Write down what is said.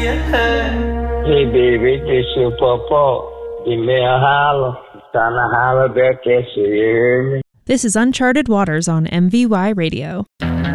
Hey baby, this your papa. Give me a holler. Trying to holler back at you, you hear me? This is Uncharted Waters on MVY Radio.